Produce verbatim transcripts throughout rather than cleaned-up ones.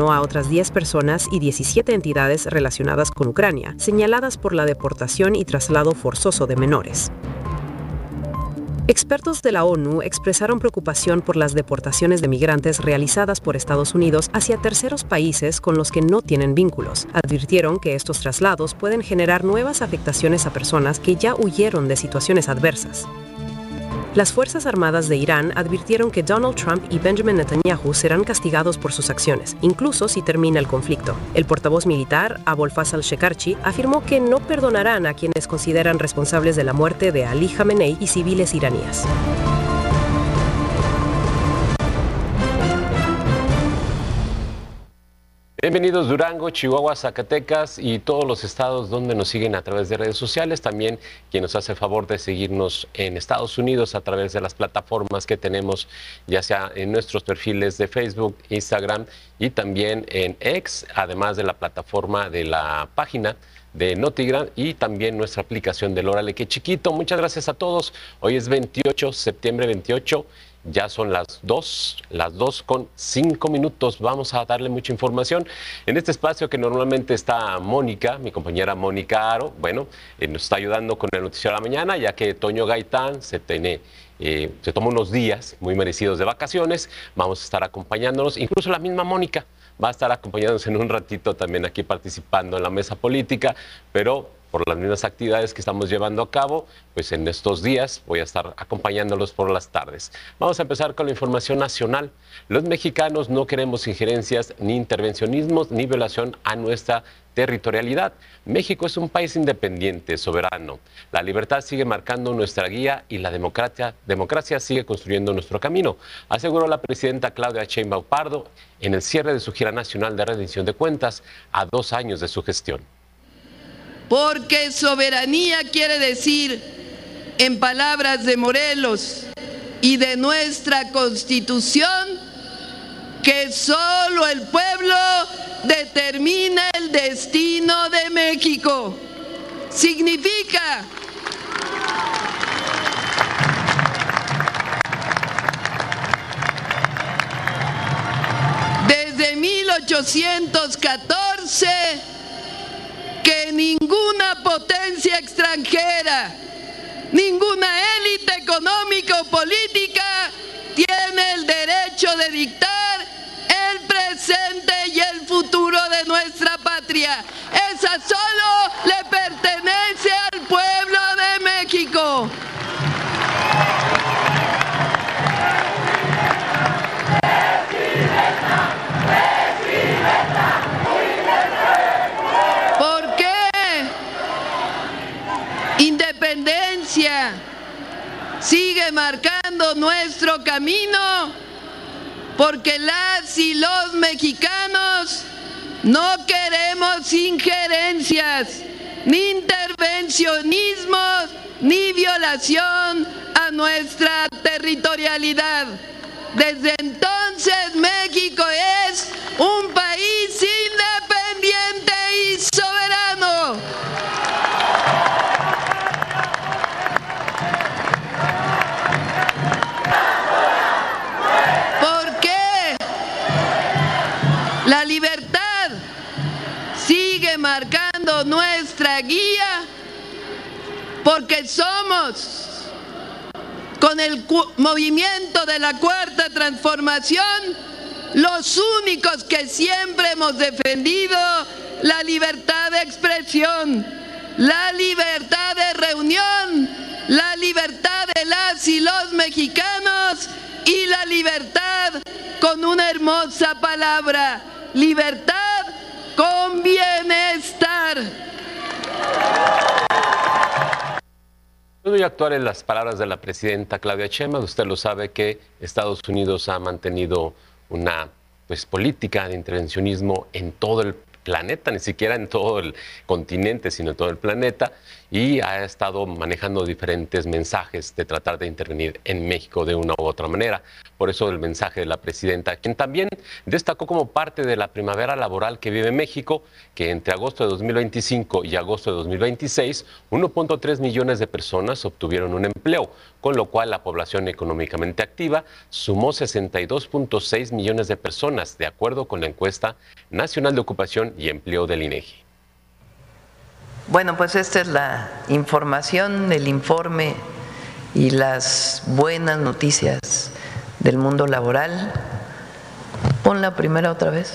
a otras diez personas y diecisiete entidades relacionadas con Ucrania, señaladas por la deportación y traslado forzoso de menores. Expertos de la ONU expresaron preocupación por las deportaciones de migrantes realizadas por Estados Unidos hacia terceros países con los que no tienen vínculos. Advirtieron que estos traslados pueden generar nuevas afectaciones a personas que ya huyeron de situaciones adversas. Las Fuerzas Armadas de Irán advirtieron que Donald Trump y Benjamin Netanyahu serán castigados por sus acciones, incluso si termina el conflicto. El portavoz militar, Abol Fazl Shekarchi, afirmó que no perdonarán a quienes consideran responsables de la muerte de Ali Khamenei y civiles iraníes. Bienvenidos Durango, Chihuahua, Zacatecas y todos los estados donde nos siguen a través de redes sociales. También quien nos hace el favor de seguirnos en Estados Unidos a través de las plataformas que tenemos, ya sea en nuestros perfiles de Facebook, Instagram y también en X, además de la plataforma de la página de Notigram y también nuestra aplicación del Órale Qué Chiquito. Muchas gracias a todos. Hoy es veintiocho, septiembre veintiocho. Ya son las dos, las dos con cinco minutos. Vamos a darle mucha información. En este espacio que normalmente está Mónica, mi compañera Mónica Aro, bueno, eh, nos está ayudando con el noticiero de la mañana, ya que Toño Gaitán se tiene, eh, se toma unos días muy merecidos de vacaciones. Vamos a estar acompañándonos, incluso la misma Mónica va a estar acompañándonos en un ratito también aquí participando en la mesa política, pero por las mismas actividades que estamos llevando a cabo, pues en estos días voy a estar acompañándolos por las tardes. Vamos a empezar con la información nacional. Los mexicanos no queremos injerencias, ni intervencionismos, ni violación a nuestra territorialidad. México es un país independiente, soberano. La libertad sigue marcando nuestra guía y la democracia, democracia sigue construyendo nuestro camino, aseguró la presidenta Claudia Sheinbaum Pardo en el cierre de su gira nacional de rendición de cuentas a dos años de su gestión. Porque soberanía quiere decir, en palabras de Morelos y de nuestra Constitución, que solo el pueblo determina el destino de México. Significa desde mil ochocientos catorce que ninguna potencia extranjera, ninguna élite económica o política tiene el derecho de dictar el presente y el futuro de nuestra patria. Esa solo le pertenece al pueblo de México. ¿Por qué? Independencia sigue marcando nuestro camino, porque las y los mexicanos no queremos injerencias, ni intervencionismos, ni violación a nuestra territorialidad. Desde entonces México es un país independiente y soberano. ¿Por qué? La libertad sigue marcando nuestra guía, porque somos, con el movimiento de la Cuarta Transformación, los únicos que siempre hemos defendido la libertad de expresión, la libertad de reunión, la libertad de las y los mexicanos y la libertad con una hermosa palabra: libertad con bienestar. Muy actuales las palabras de la presidenta Claudia Sheinbaum. Usted lo sabe que Estados Unidos ha mantenido una pues, política de intervencionismo en todo el planeta, ni siquiera en todo el continente, sino en todo el planeta, y ha estado manejando diferentes mensajes de tratar de intervenir en México de una u otra manera. Por eso el mensaje de la presidenta, quien también destacó como parte de la primavera laboral que vive México, que entre agosto de dos mil veinticinco y agosto de dos mil veintiséis, uno punto tres millones de personas obtuvieron un empleo, con lo cual la población económicamente activa sumó sesenta y dos punto seis millones de personas, de acuerdo con la encuesta nacional de ocupación y empleo del INEGI. Bueno, pues esta es la información, el informe y las buenas noticias del mundo laboral. Pon la primera otra vez.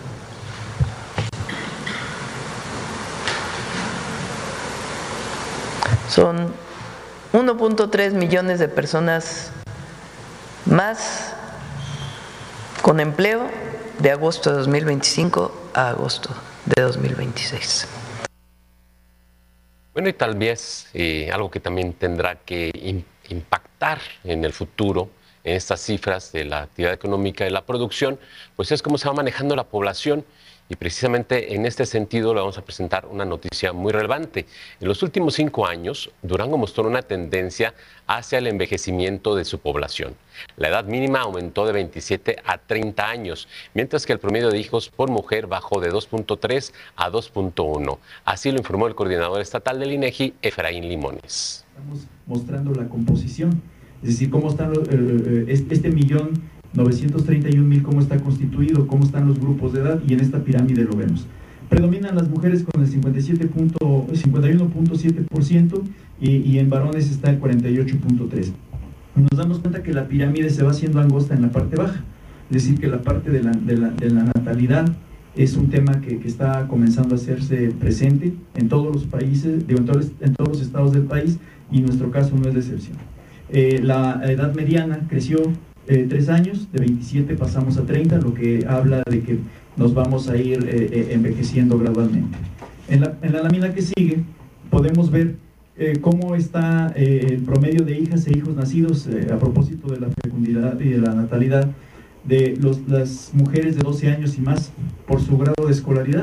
Son uno punto tres millones de personas más con empleo de agosto de dos mil veinticinco a agosto de dos mil veintiséis. Bueno, y tal vez eh, algo que también tendrá que in, impactar en el futuro en estas cifras de la actividad económica y la producción, pues es cómo se va manejando la población. Y precisamente en este sentido le vamos a presentar una noticia muy relevante. En los últimos cinco años, Durango mostró una tendencia hacia el envejecimiento de su población. La edad mínima aumentó de veintisiete a treinta años, mientras que el promedio de hijos por mujer bajó de dos punto tres a dos punto uno. Así lo informó el coordinador estatal del INEGI, Efraín Limones. Estamos mostrando la composición, es decir, cómo están eh, este millón novecientos treinta y un mil, cómo está constituido, cómo están los grupos de edad, y en esta pirámide lo vemos. Predominan las mujeres con el cincuenta y uno punto siete por ciento y, y en varones está el cuarenta y ocho punto tres por ciento. Nos damos cuenta que la pirámide se va haciendo angosta en la parte baja, es decir, que la parte de la, de la, de la natalidad es un tema que, que está comenzando a hacerse presente en todos los países, digo, en, todos, en todos los estados del país, y en nuestro caso no es de excepción. Eh, la edad mediana creció Eh, tres años, de veintisiete pasamos a treinta, lo que habla de que nos vamos a ir eh, eh, envejeciendo gradualmente. En la, en la lámina que sigue podemos ver eh, cómo está eh, el promedio de hijas e hijos nacidos eh, a propósito de la fecundidad y de la natalidad de los, las mujeres de doce años y más por su grado de escolaridad.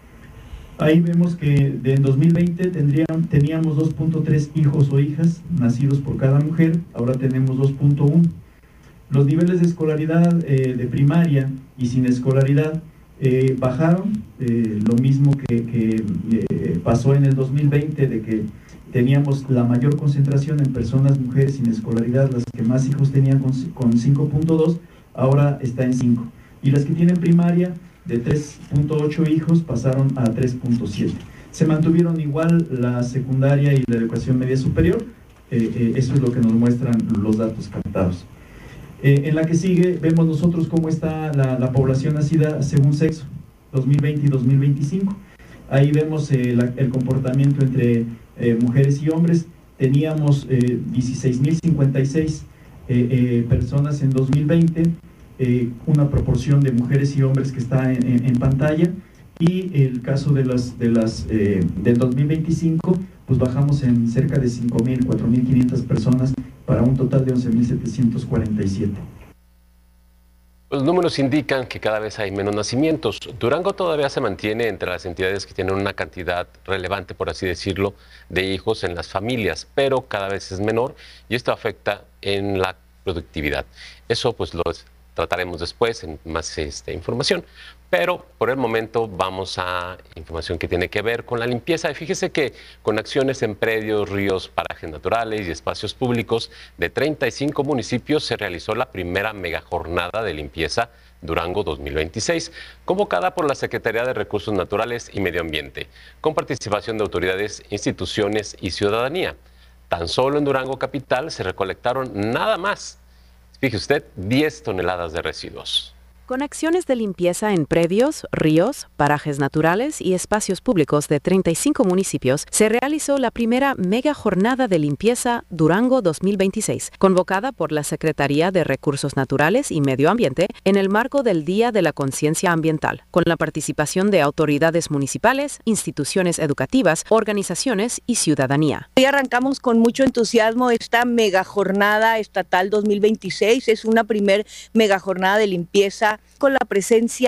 Ahí vemos que de en dos mil veinte tendrían, teníamos dos punto tres hijos o hijas nacidos por cada mujer, ahora tenemos dos punto uno. Los niveles de escolaridad eh, de primaria y sin escolaridad eh, bajaron, eh, lo mismo que, que eh, pasó en el dos mil veinte, de que teníamos la mayor concentración en personas mujeres sin escolaridad, las que más hijos tenían con, con cinco punto dos, ahora está en cinco. Y las que tienen primaria de tres punto ocho hijos pasaron a tres punto siete. Se mantuvieron igual la secundaria y la educación media superior, eh, eh, eso es lo que nos muestran los datos captados. Eh, en la que sigue vemos nosotros cómo está la, la población nacida según sexo, dos mil veinte y dos mil veinticinco. Ahí vemos eh, la, el comportamiento entre eh, mujeres y hombres. Teníamos eh, dieciséis mil cincuenta y seis eh, eh, personas en dos mil veinte, eh, una proporción de mujeres y hombres que está en, en, en pantalla, y el caso de las, de las eh, del dos mil veinticinco, pues bajamos en cerca de cinco mil, cuatro mil quinientas personas, para un total de once mil setecientos cuarenta y siete. Los números indican que cada vez hay menos nacimientos. Durango todavía se mantiene entre las entidades que tienen una cantidad relevante, por así decirlo, de hijos en las familias, pero cada vez es menor y esto afecta en la productividad. Eso pues lo trataremos después en más este, información. Pero por el momento vamos a información que tiene que ver con la limpieza. Y fíjese que con acciones en predios, ríos, parajes naturales y espacios públicos de treinta y cinco municipios se realizó la primera megajornada de limpieza Durango dos mil veintiséis, convocada por la Secretaría de Recursos Naturales y Medio Ambiente, con participación de autoridades, instituciones y ciudadanía. Tan solo en Durango capital se recolectaron nada más, fíjese usted, diez toneladas de residuos. Con acciones de limpieza en predios, ríos, parajes naturales y espacios públicos de treinta y cinco municipios, se realizó la primera mega jornada de limpieza Durango dos mil veintiséis, convocada por la Secretaría de Recursos Naturales y Medio Ambiente en el marco del Día de la Conciencia Ambiental, con la participación de autoridades municipales, instituciones educativas, organizaciones y ciudadanía. Hoy arrancamos con mucho entusiasmo esta mega jornada estatal dos mil veintiséis, es una primer mega jornada de limpieza con la presencia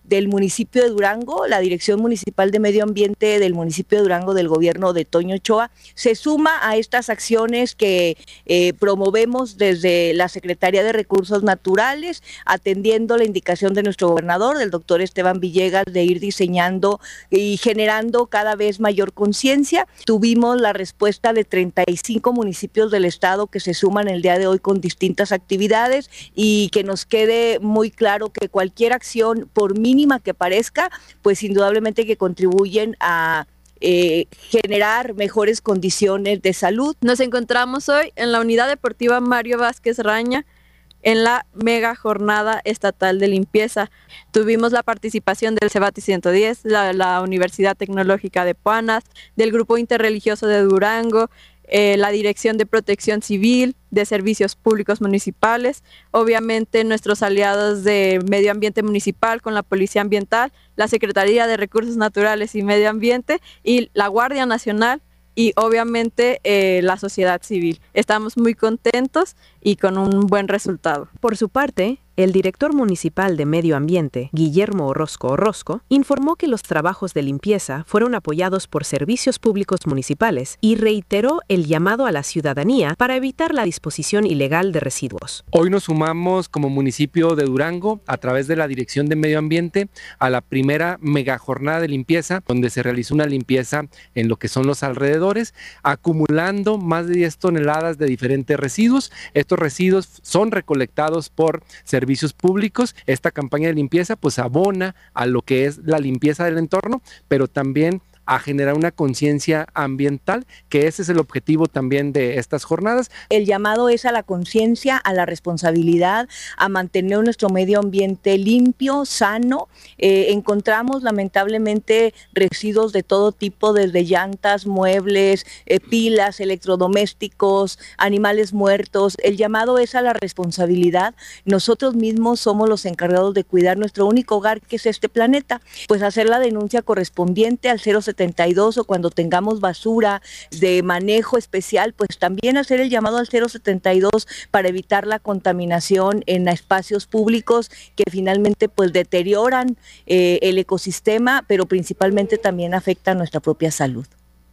del municipio de Durango, la Dirección Municipal de Medio Ambiente del municipio de Durango del gobierno de Toño Ochoa, se suma a estas acciones que eh, promovemos desde la Secretaría de Recursos Naturales, atendiendo la indicación de nuestro gobernador, del doctor Esteban Villegas, de ir diseñando y generando cada vez mayor conciencia. Tuvimos la respuesta de treinta y cinco municipios del estado que se suman el día de hoy con distintas actividades, y que nos quede muy claro que cualquier acción, por mínima que parezca, pues indudablemente que contribuyen a Eh, generar mejores condiciones de salud. Nos encontramos hoy en la Unidad Deportiva Mario Vázquez Raña en la mega jornada estatal de limpieza. Tuvimos la participación del CEBATI ciento diez, la, la Universidad Tecnológica de Puanas, del Grupo Interreligioso de Durango, eh, la Dirección de Protección Civil, de Servicios Públicos Municipales, obviamente nuestros aliados de Medio Ambiente Municipal con la Policía Ambiental, la Secretaría de Recursos Naturales y Medio Ambiente y la Guardia Nacional y obviamente eh, la sociedad civil. Estamos muy contentos y con un buen resultado. Por su parte, el director municipal de Medio Ambiente, Guillermo Orozco Orozco, informó que los trabajos de limpieza fueron apoyados por servicios públicos municipales y reiteró el llamado a la ciudadanía para evitar la disposición ilegal de residuos. Hoy nos sumamos como municipio de Durango, a través de la Dirección de Medio Ambiente, a la primera mega jornada de limpieza, donde se realizó una limpieza en lo que son los alrededores, acumulando más de diez toneladas de diferentes residuos. Estos residuos son recolectados por servicios servicios públicos. Esta campaña de limpieza pues abona a lo que es la limpieza del entorno, pero también a generar una conciencia ambiental, que ese es el objetivo también de estas jornadas. El llamado es a la conciencia, a la responsabilidad, a mantener nuestro medio ambiente limpio, sano. Eh, encontramos lamentablemente residuos de todo tipo, desde llantas, muebles, eh, pilas, electrodomésticos, animales muertos. El llamado es a la responsabilidad. Nosotros mismos somos los encargados de cuidar nuestro único hogar, que es este planeta. Pues hacer la denuncia correspondiente al cero setenta y dos, o cuando tengamos basura de manejo especial, pues también hacer el llamado al cero setenta y dos para evitar la contaminación en espacios públicos que finalmente pues deterioran eh, el ecosistema, pero principalmente también afectan nuestra propia salud.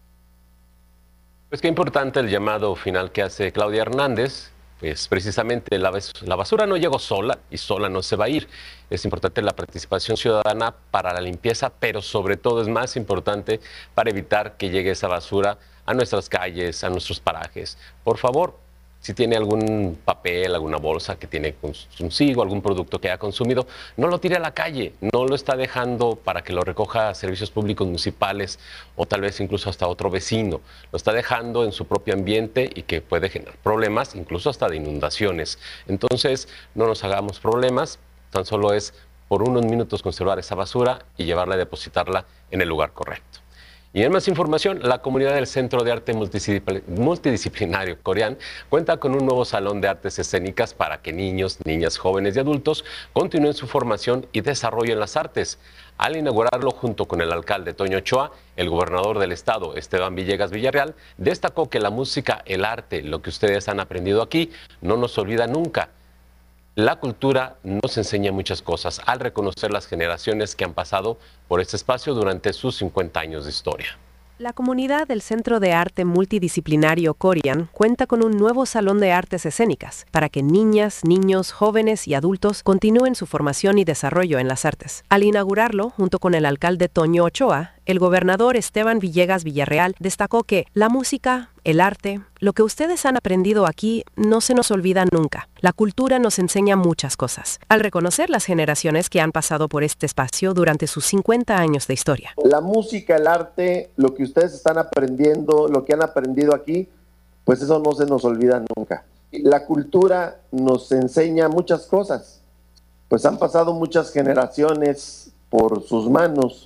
Pues qué importante el llamado final que hace Claudia Hernández. Pues precisamente la, la basura no llegó sola y sola no se va a ir. Es importante la participación ciudadana para la limpieza, pero sobre todo es más importante para evitar que llegue esa basura a nuestras calles, a nuestros parajes. Por favor, si tiene algún papel, alguna bolsa que tiene consigo, algún producto que haya consumido, no lo tire a la calle, no lo está dejando para que lo recoja servicios públicos municipales o tal vez incluso hasta otro vecino. Lo está dejando en su propio ambiente y que puede generar problemas, incluso hasta de inundaciones. Entonces, no nos hagamos problemas, tan solo es por unos minutos conservar esa basura y llevarla y depositarla en el lugar correcto. Y en más información, la comunidad del Centro de Arte Multidisciplinario Corián cuenta con un nuevo salón de artes escénicas para que niños, niñas, jóvenes y adultos continúen su formación y desarrollen las artes. Al inaugurarlo junto con el alcalde Toño Ochoa, el gobernador del estado, Esteban Villegas Villarreal, destacó que la música, el arte, lo que ustedes han aprendido aquí, no nos olvida nunca. La cultura nos enseña muchas cosas al reconocer las generaciones que han pasado por este espacio durante sus cincuenta años de historia. La comunidad del Centro de Arte Multidisciplinario Corián cuenta con un nuevo salón de artes escénicas para que niñas, niños, jóvenes y adultos continúen su formación y desarrollo en las artes. Al inaugurarlo, junto con el alcalde Toño Ochoa, el gobernador Esteban Villegas Villarreal destacó que la música, el arte, lo que ustedes han aprendido aquí no se nos olvida nunca. La cultura nos enseña muchas cosas. Al reconocer las generaciones que han pasado por este espacio durante sus cincuenta años de historia. La música, el arte, lo que ustedes están aprendiendo, lo que han aprendido aquí, pues eso no se nos olvida nunca. La cultura nos enseña muchas cosas. Pues han pasado muchas generaciones por sus manos.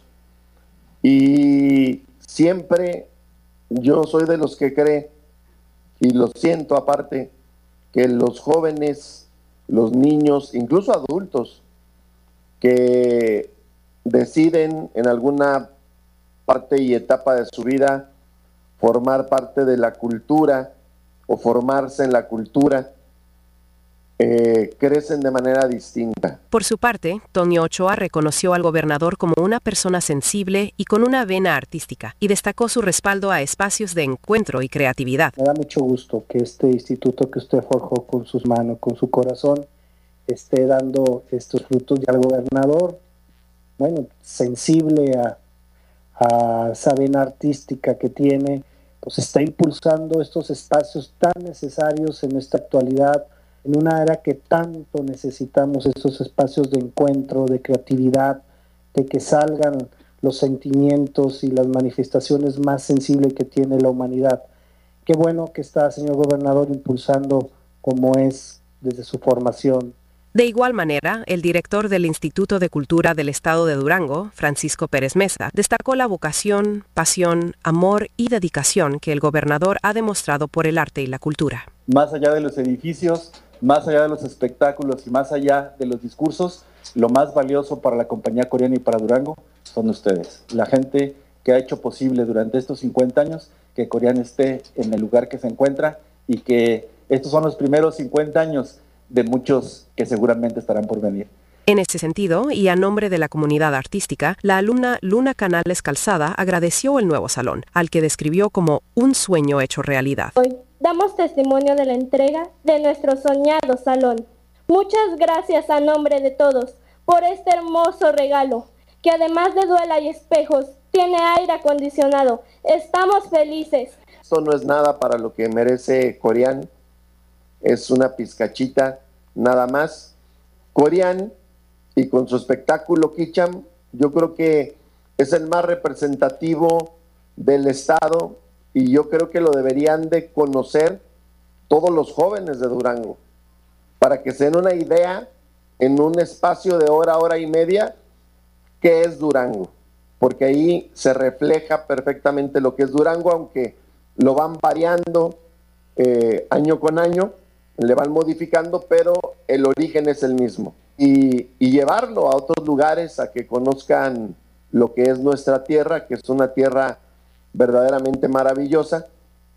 Y siempre yo soy de los que cree, y lo siento aparte, que los jóvenes, los niños, incluso adultos, que deciden en alguna parte y etapa de su vida formar parte de la cultura o formarse en la cultura, eh, crecen de manera distinta. Por su parte, Tonio Ochoa reconoció al gobernador como una persona sensible y con una vena artística y destacó su respaldo a espacios de encuentro y creatividad. Me da mucho gusto que este instituto que usted forjó con sus manos, con su corazón, esté dando estos frutos y al gobernador, bueno, sensible a, a esa vena artística que tiene, pues está impulsando estos espacios tan necesarios en esta actualidad, en una era que tanto necesitamos estos espacios de encuentro, de creatividad, de que salgan los sentimientos y las manifestaciones más sensibles que tiene la humanidad. Qué bueno que está, señor gobernador, impulsando como es desde su formación. De igual manera, el director del Instituto de Cultura del Estado de Durango, Francisco Pérez Mesa, destacó la vocación, pasión, amor y dedicación que el gobernador ha demostrado por el arte y la cultura. Más allá de los edificios, más allá de los espectáculos y más allá de los discursos, lo más valioso para la compañía coreana y para Durango son ustedes, la gente que ha hecho posible durante estos cincuenta años que Coreana esté en el lugar que se encuentra y que estos son los primeros cincuenta años de muchos que seguramente estarán por venir. En ese sentido, y a nombre de la comunidad artística, la alumna Luna Canales Calzada agradeció el nuevo salón, al que describió como un sueño hecho realidad. Hoy damos testimonio de la entrega de nuestro soñado salón. Muchas gracias a nombre de todos por este hermoso regalo, que además de duela y espejos, tiene aire acondicionado. Estamos felices. Esto no es nada para lo que merece Coreana, es una pizcachita nada más. Coreana, y con su espectáculo Kicham, yo creo que es el más representativo del estado y yo creo que lo deberían de conocer todos los jóvenes de Durango, para que se den una idea en un espacio de hora, hora y media, qué es Durango, porque ahí se refleja perfectamente lo que es Durango, aunque lo van variando eh, año con año, le van modificando, pero el origen es el mismo. Y, y llevarlo a otros lugares a que conozcan lo que es nuestra tierra, que es una tierra verdaderamente maravillosa.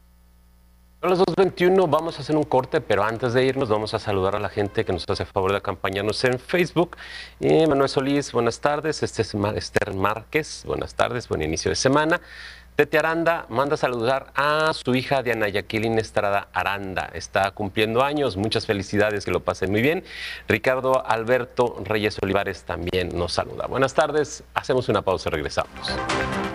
A las dos veintiuno vamos a hacer un corte, pero antes de irnos vamos a saludar a la gente que nos hace favor de acompañarnos en Facebook. Eh, Manuel Solís, buenas tardes. Este es Esther Márquez, buenas tardes, buen inicio de semana. Tete Aranda manda a saludar a su hija Diana Yaquilín Estrada Aranda. Está cumpliendo años, muchas felicidades, que lo pasen muy bien. Ricardo Alberto Reyes Olivares también nos saluda. Buenas tardes, hacemos una pausa y regresamos.